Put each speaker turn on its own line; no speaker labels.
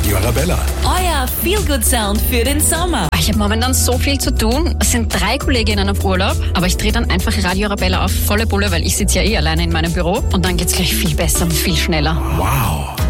Radio Arabella.
Euer Feel-Good-Sound für den Sommer.
Ich habe momentan so viel zu tun. Es sind 3 Kolleginnen auf Urlaub, aber ich drehe dann einfach Radio Arabella auf volle Bulle, weil ich sitze ja alleine in meinem Büro und dann geht's gleich viel besser und viel schneller.
Wow.